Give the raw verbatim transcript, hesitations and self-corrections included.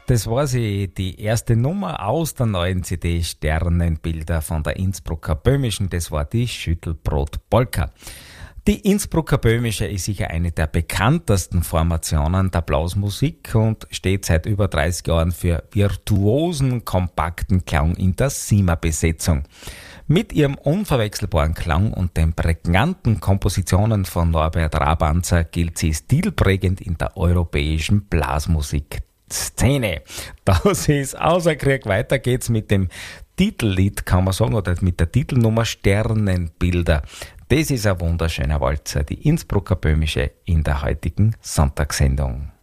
Das war sie, die erste Nummer aus der neuen C D Sternenbilder von der Innsbrucker Böhmischen. Das war die Schüttelbrot-Polka. Die Innsbrucker Böhmische ist sicher eine der bekanntesten Formationen der Blasmusik und steht seit über dreißig Jahren für virtuosen, kompakten Klang in der Siemer-Besetzung. Mit ihrem unverwechselbaren Klang und den prägnanten Kompositionen von Norbert Rabanzer gilt sie stilprägend in der europäischen Blasmusik. Szene. Das ist außer Krieg. Weiter geht's mit dem Titellied, kann man sagen, oder mit der Titelnummer Sternenbilder. Das ist ein wunderschöner Walzer, die Innsbrucker Böhmische in der heutigen Sonntagssendung.